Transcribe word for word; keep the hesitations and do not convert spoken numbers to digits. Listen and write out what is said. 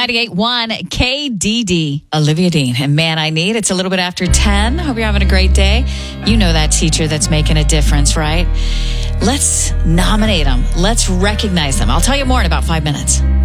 ninety-eight point one K D D. Olivia Dean and Man I Need. It's a little bit after ten. Hope you're having a great day. You know that teacher that's making a difference, right? Let's nominate them. Let's recognize them. I'll tell you more in about five minutes.